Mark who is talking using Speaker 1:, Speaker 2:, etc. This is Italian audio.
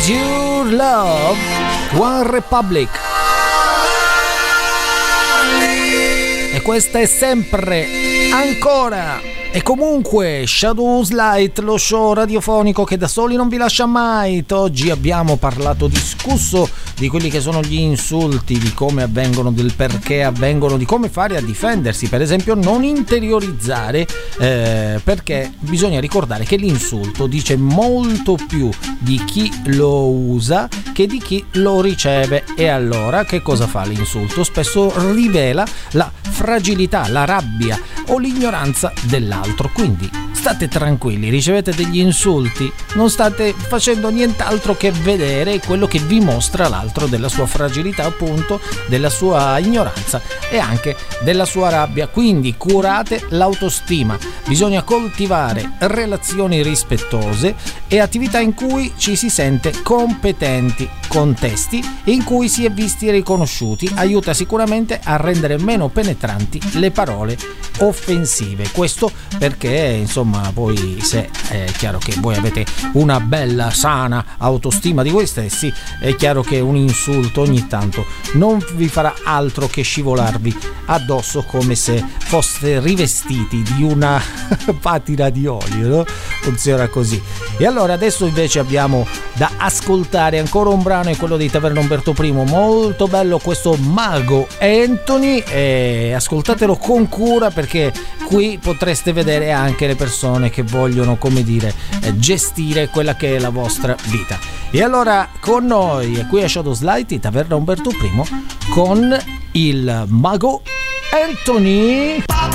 Speaker 1: Is Your Love, One Republic. E questa è sempre, ancora e comunque Shadows Light, lo show radiofonico che da soli non vi lascia mai. Oggi abbiamo parlato, discusso di quelli che sono gli insulti, di come avvengono, del perché avvengono, di come fare a difendersi, per esempio non interiorizzare, perché bisogna ricordare che l'insulto dice molto più di chi lo usa che di chi lo riceve. E allora che cosa fa l'insulto? Spesso rivela la fragilità, la rabbia o l'ignoranza dell'altro. Quindi state tranquilli, ricevete degli insulti, non state facendo nient'altro che vedere quello che vi mostra l'altro, della sua fragilità, appunto, della sua ignoranza e anche della sua rabbia. Quindi curate l'autostima, bisogna coltivare relazioni rispettose e attività in cui ci si sente competenti, contesti in cui si è visti e riconosciuti. Aiuta sicuramente a rendere meno penetranti le parole offensive. Questo perché, insomma, poi se è chiaro che voi avete una bella, sana autostima di voi stessi, è chiaro che un insulto ogni tanto non vi farà altro che scivolarvi addosso come se foste rivestiti di una patina di olio, no? Funziona così. E allora adesso invece abbiamo da ascoltare ancora un brano, è quello di Taverna Umberto I, molto bello questo Mago Anthony, e ascoltatelo con cura perché qui potreste vedere anche le persone che vogliono, come dire, gestire quella che è la vostra vita. E allora con noi qui a Shadows Light, Taverna Umberto I, con il Mago Anthony.